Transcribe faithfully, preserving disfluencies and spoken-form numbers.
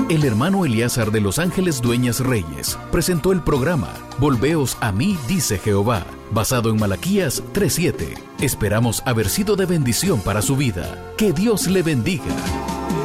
El hermano Eliazar de Los Ángeles Dueñas Reyes presentó el programa Volveos a mí, dice Jehová, basado en Malaquías tres siete. Esperamos haber sido de bendición para su vida. Que Dios le bendiga.